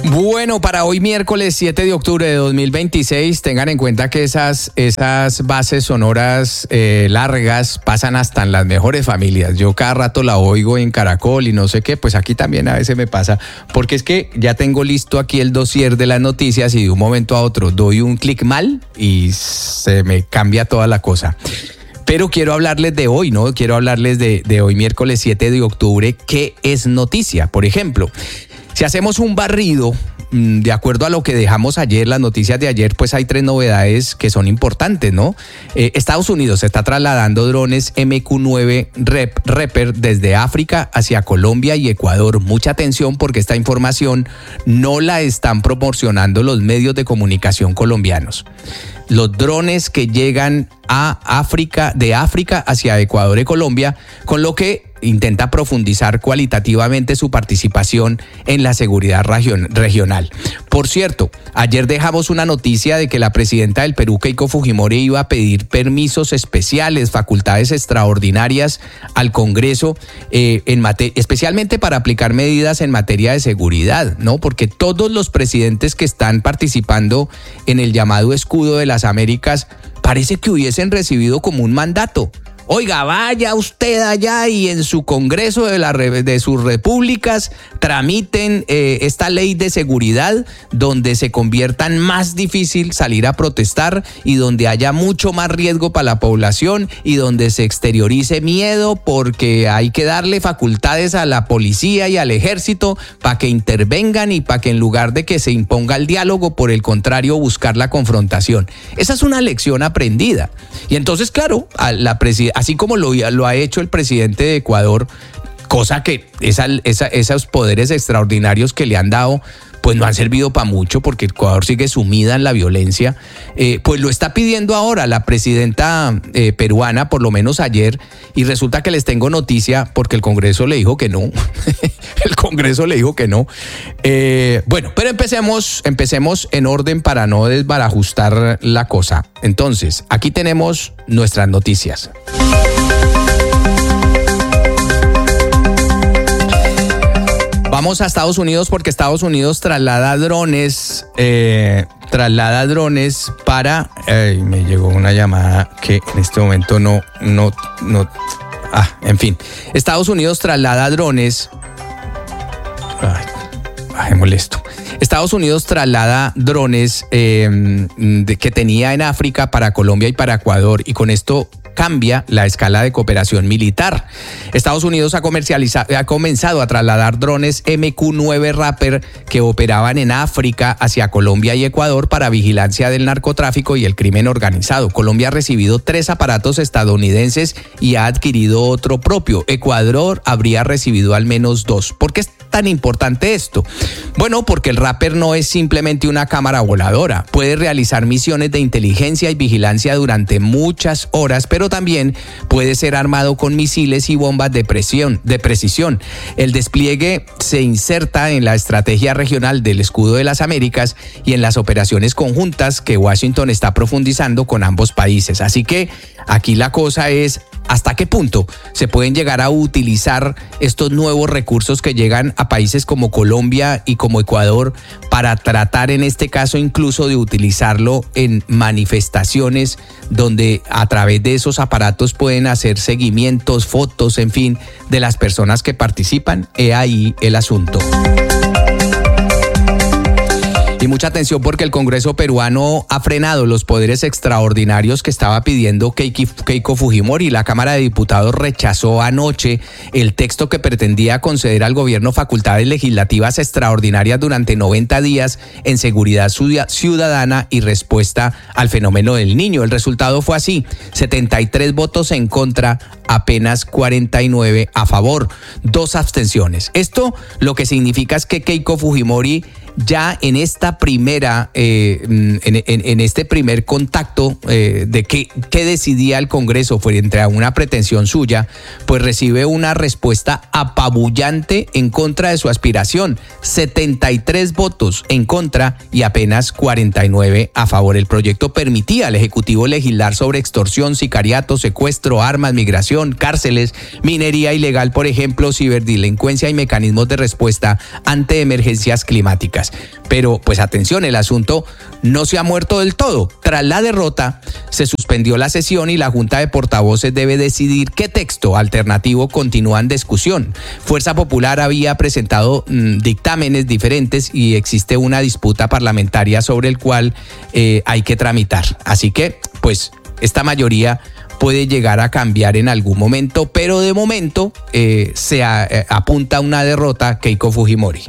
Bueno, para hoy miércoles 7 de octubre de 2026, tengan en cuenta que esas bases sonoras largas pasan hasta en las mejores familias. Yo cada rato la oigo en Caracol y no sé qué, pues aquí también a veces me pasa, porque es que ya tengo listo aquí el dossier de las noticias y de un momento a otro doy un clic mal y se me cambia toda la cosa. Pero quiero hablarles de hoy, ¿no? Quiero hablarles de hoy miércoles 7 de octubre, ¿qué es noticia? Por ejemplo, si hacemos un barrido, de acuerdo a lo que dejamos ayer, las noticias de ayer, pues hay 3 novedades que son importantes, ¿no? Estados Unidos está trasladando drones MQ-9 Reaper desde África hacia Colombia y Ecuador. Mucha atención porque esta información no la están proporcionando los medios de comunicación colombianos. Los drones que llegan de África hacia Ecuador y Colombia, con lo que intenta profundizar cualitativamente su participación en la seguridad regional. Por cierto, ayer dejamos una noticia de que la presidenta del Perú, Keiko Fujimori, iba a pedir permisos especiales, facultades extraordinarias al Congreso, especialmente para aplicar medidas en materia de seguridad, ¿no? Porque todos los presidentes que están participando en el llamado Escudo de las Américas parece que hubiesen recibido como un mandato. Oiga, vaya usted allá y en su Congreso de sus repúblicas tramiten esta ley de seguridad donde se convierta en más difícil salir a protestar y donde haya mucho más riesgo para la población y donde se exteriorice miedo porque hay que darle facultades a la policía y al ejército para que intervengan y para que en lugar de que se imponga el diálogo, por el contrario, buscar la confrontación. Esa es una lección aprendida. Y entonces, claro, así como lo ha hecho el presidente de Ecuador, cosa que esos poderes extraordinarios que le han dado, pues no han servido para mucho porque Ecuador sigue sumida en la violencia, pues lo está pidiendo ahora la presidenta peruana, por lo menos ayer, y resulta que les tengo noticia porque el Congreso le dijo que no. El Congreso le dijo que no. Bueno, pero empecemos en orden para no desbarajustar la cosa. Entonces, aquí tenemos nuestras noticias. Vamos a Estados Unidos porque Estados Unidos traslada drones para... me llegó una llamada que en este momento no. En fin. Estados Unidos traslada drones... bajémosle esto. Estados Unidos traslada drones que tenía en África para Colombia y para Ecuador, y con esto cambia la escala de cooperación militar. Estados Unidos ha comenzado a trasladar drones MQ-9 Reaper que operaban en África hacia Colombia y Ecuador para vigilancia del narcotráfico y el crimen organizado. Colombia ha recibido 3 aparatos estadounidenses y ha adquirido otro propio. Ecuador habría recibido al menos 2. ¿Por qué es tan importante esto? Bueno, porque el Reaper no es simplemente una cámara voladora. Puede realizar misiones de inteligencia y vigilancia durante muchas horas, pero también puede ser armado con misiles y bombas de precisión. El despliegue se inserta en la estrategia regional del Escudo de las Américas y en las operaciones conjuntas que Washington está profundizando con ambos países. Así que aquí la cosa es hasta qué punto se pueden llegar a utilizar estos nuevos recursos que llegan a países como Colombia y como Ecuador para tratar, en este caso, incluso de utilizarlo en manifestaciones donde a través de esos aparatos pueden hacer seguimientos, fotos, en fin, de las personas que participan. He ahí el asunto. Y mucha atención porque el Congreso peruano ha frenado los poderes extraordinarios que estaba pidiendo Keiko Fujimori. La Cámara de Diputados rechazó anoche el texto que pretendía conceder al gobierno facultades legislativas extraordinarias durante 90 días en seguridad ciudadana y respuesta al fenómeno del Niño. El resultado fue así: 73 votos en contra, apenas 49 a favor, 2 abstenciones. Esto lo que significa es que Keiko Fujimori ya en esta primera, en este primer contacto de qué decidía el Congreso frente a una pretensión suya, pues recibe una respuesta apabullante en contra de su aspiración. 73 votos en contra y apenas 49 a favor. El proyecto permitía al Ejecutivo legislar sobre extorsión, sicariato, secuestro, armas, migración, cárceles, minería ilegal, por ejemplo, ciberdelincuencia y mecanismos de respuesta ante emergencias climáticas. más. Pero pues atención, el asunto no se ha muerto del todo. Tras la derrota, se suspendió la sesión y la Junta de Portavoces debe decidir qué texto alternativo continúa en discusión. Fuerza Popular había presentado dictámenes diferentes y existe una disputa parlamentaria sobre el cual hay que tramitar. Así que, pues, esta mayoría puede llegar a cambiar en algún momento, pero de momento se apunta a una derrota Keiko Fujimori.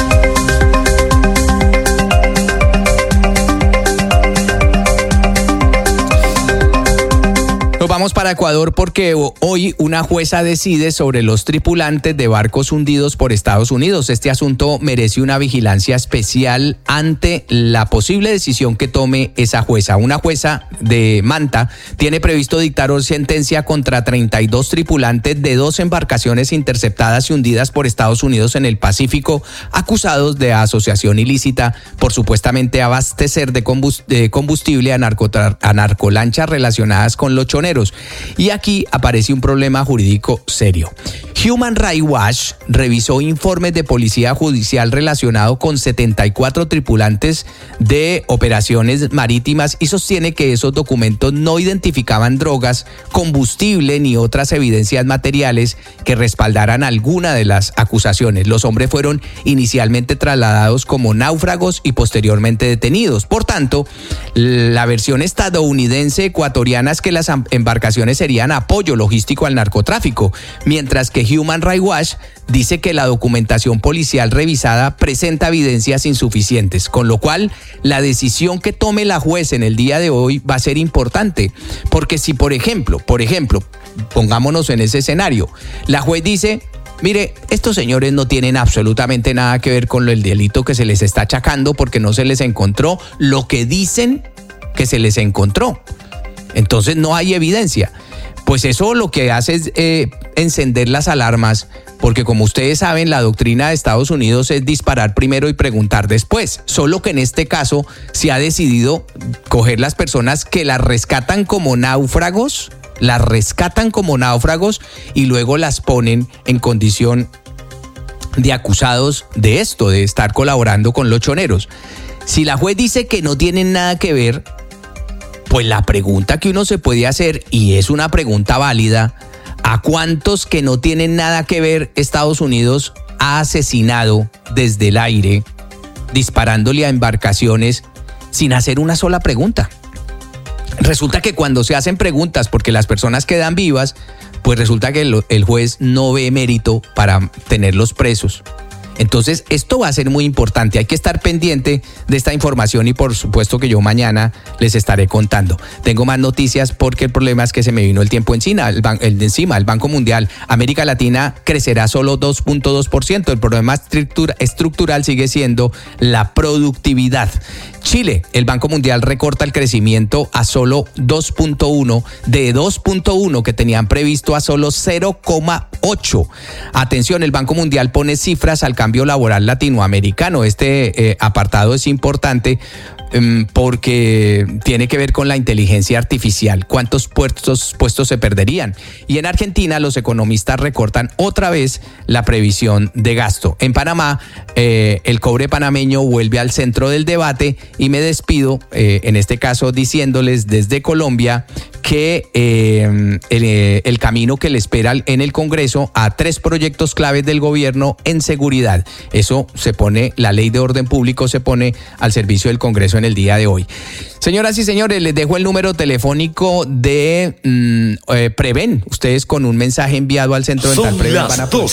Nos vamos para Ecuador porque hoy una jueza decide sobre los tripulantes de barcos hundidos por Estados Unidos. Este asunto merece una vigilancia especial ante la posible decisión que tome esa jueza. Una jueza de Manta tiene previsto dictar hoy sentencia contra 32 tripulantes de 2 embarcaciones interceptadas y hundidas por Estados Unidos en el Pacífico, acusados de asociación ilícita por supuestamente abastecer de combustible a narcolanchas relacionadas con los choneros. Y aquí aparece un problema jurídico serio. Human Rights Watch revisó informes de policía judicial relacionado con 74 tripulantes de operaciones marítimas y sostiene que esos documentos no identificaban drogas, combustible ni otras evidencias materiales que respaldaran alguna de las acusaciones. Los hombres fueron inicialmente trasladados como náufragos y posteriormente detenidos. Por tanto, la versión estadounidense ecuatoriana es que las embarcaciones serían apoyo logístico al narcotráfico, mientras que Human Rights Watch dice que la documentación policial revisada presenta evidencias insuficientes, con lo cual la decisión que tome la juez en el día de hoy va a ser importante, porque si por ejemplo, pongámonos en ese escenario, la juez dice: mire, estos señores no tienen absolutamente nada que ver con el delito que se les está achacando porque no se les encontró lo que dicen que se les encontró. Entonces no hay evidencia. Pues eso lo que hace es encender las alarmas, porque como ustedes saben, la doctrina de Estados Unidos es disparar primero y preguntar después. Solo que en este caso se ha decidido coger las personas que las rescatan como náufragos, y luego las ponen en condición de acusados de esto, de estar colaborando con los choneros. Si la juez dice que no tienen nada que ver, pues la pregunta que uno se puede hacer, y es una pregunta válida: ¿a cuántos que no tienen nada que ver Estados Unidos ha asesinado desde el aire, disparándole a embarcaciones sin hacer una sola pregunta? Resulta que cuando se hacen preguntas porque las personas quedan vivas, pues resulta que el juez no ve mérito para tenerlos presos. Entonces, esto va a ser muy importante. Hay que estar pendiente de esta información y por supuesto que yo mañana les estaré contando. Tengo más noticias porque el problema es que se me vino el tiempo encima. El Banco Mundial, América Latina crecerá solo 2.2%. El problema estructural sigue siendo la productividad. Chile, el Banco Mundial recorta el crecimiento a solo 2.1, de 2.1 que tenían previsto a solo 0.8. Atención, el Banco Mundial pone cifras al cambio laboral latinoamericano. Este apartado es importante porque tiene que ver con la inteligencia artificial. ¿Cuántos puestos se perderían? Y en Argentina los economistas recortan otra vez la previsión de gasto. En Panamá, el cobre panameño vuelve al centro del debate y me despido, en este caso diciéndoles desde Colombia que el camino que le espera en el Congreso a 3 proyectos claves del gobierno en seguridad. Eso se pone, la ley de orden público se pone al servicio del Congreso en el día de hoy. Señoras y señores, les dejo el número telefónico de Preven. Ustedes con un mensaje enviado al Centro Dental Preven van a poder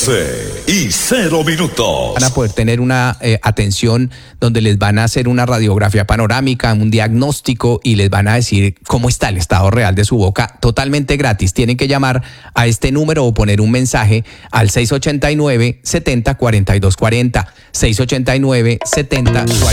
12:0 van a poder tener una atención donde les van a hacer una radiografía panorámica, un diagnóstico y les van a decir cómo está el estado real de su boca, totalmente gratis. Tienen que llamar a este número o poner un mensaje al 689-70-4240, 689-70-4240.